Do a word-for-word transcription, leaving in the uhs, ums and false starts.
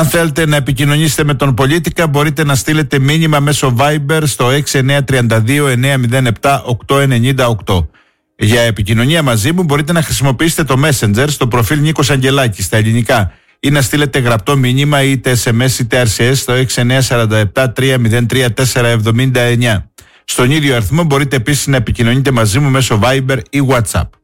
Αν θέλετε να επικοινωνήσετε με τον Πολίτικα, μπορείτε να στείλετε μήνυμα μέσω Viber στο έξι εννιά τρία δύο εννιά μηδέν επτά οκτώ εννιά οκτώ. Για επικοινωνία μαζί μου μπορείτε να χρησιμοποιήσετε το Messenger στο προφίλ Νίκος Αγγελάκης στα ελληνικά ή να στείλετε γραπτό μήνυμα είτε ες εμ ες είτε αρ σι ες στο έξι εννιά τέσσερα επτά τρία μηδέν τρία τέσσερα επτά εννιά. Στον ίδιο αριθμό μπορείτε επίσης να επικοινωνείτε μαζί μου μέσω Viber ή WhatsApp.